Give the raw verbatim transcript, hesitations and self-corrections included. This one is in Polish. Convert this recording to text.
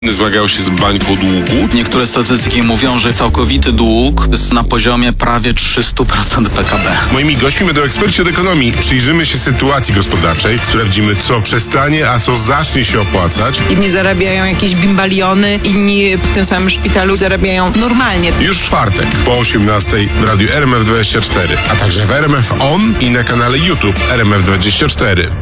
Zmagają się z bańką długu. Niektóre statystyki mówią, że całkowity dług jest na poziomie prawie trzysta procent P K B. Moimi gośćmi będą eksperci od ekonomii. Przyjrzymy się sytuacji gospodarczej, sprawdzimy, co przestanie, a co zacznie się opłacać. Inni zarabiają jakieś bimbaliony, inni w tym samym szpitalu zarabiają normalnie. Już w czwartek po osiemnastej w radiu R M F dwadzieścia cztery, a także w R M F On i na kanale YouTube R M F dwadzieścia cztery.